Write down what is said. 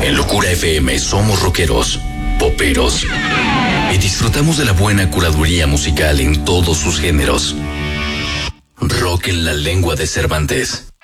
En Locura FM somos rockeros, poperos y disfrutamos de la buena curaduría musical en todos sus géneros. Rock en la lengua de Cervantes.